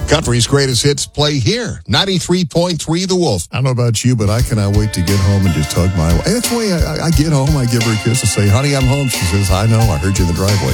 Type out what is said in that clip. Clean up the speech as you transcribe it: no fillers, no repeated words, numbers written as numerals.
Country's greatest hits play here. 93.3 The Wolf. I don't know about you, but I cannot wait to get home and just hug my wife. That's the way I get home. I give her a kiss and say, honey, I'm home. She says, I know. I heard you in the driveway.